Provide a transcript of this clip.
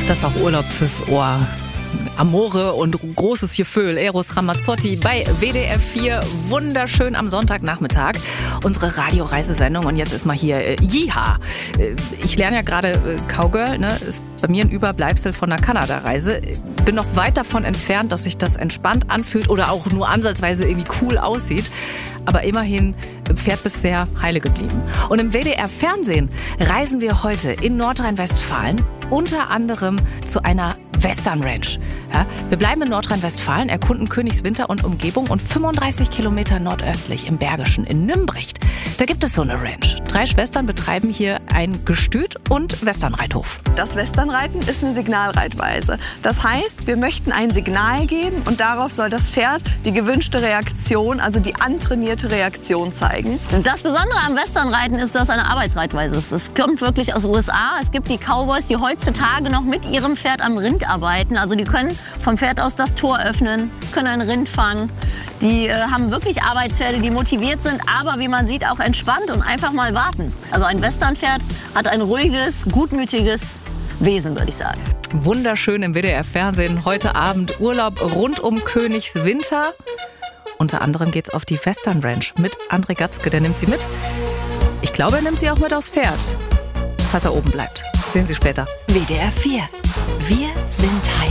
Das ist auch Urlaub fürs Ohr. Amore und großes Gefühl. Eros Ramazzotti bei WDR 4. Wunderschön am Sonntagnachmittag. Unsere Radioreisesendung. Und jetzt ist mal hier Jiha. Ich lerne ja gerade Cowgirl. Ne? Ist bei mir ein Überbleibsel von einer Kanada-Reise. Bin noch weit davon entfernt, dass sich das entspannt anfühlt oder auch nur ansatzweise irgendwie cool aussieht. Aber immerhin Pferd bisher heile geblieben. Und im WDR-Fernsehen reisen wir heute in Nordrhein-Westfalen unter anderem zu einer Western Ranch. Ja, wir bleiben in Nordrhein-Westfalen, erkunden Königswinter und Umgebung und 35 Kilometer nordöstlich im Bergischen in Nümbricht. Da gibt es so eine Ranch. 3 Schwestern betreiben hier ein Gestüt und Westernreithof. Das Westernreiten ist eine Signalreitweise. Das heißt, wir möchten ein Signal geben und darauf soll das Pferd die gewünschte Reaktion, also die antrainierte Reaktion zeigen. Das Besondere am Westernreiten ist, dass es eine Arbeitsreitweise ist. Es kommt wirklich aus den USA. Es gibt die Cowboys, die heutzutage noch mit ihrem Pferd am Rind arbeiten. Also die können vom Pferd aus das Tor öffnen, können ein Rind fangen. Die haben wirklich Arbeitspferde, die motiviert sind, aber wie man sieht auch entspannt und einfach mal warten. Also ein Westernpferd hat ein ruhiges, gutmütiges Wesen, würde ich sagen. Wunderschön im WDR-Fernsehen. Heute Abend Urlaub rund um Königswinter. Unter anderem geht's auf die Western Ranch mit André Gatzke. Der nimmt sie mit. Ich glaube, er nimmt sie auch mit aufs Pferd, falls er oben bleibt. Sehen Sie später. WDR 4. Wir sind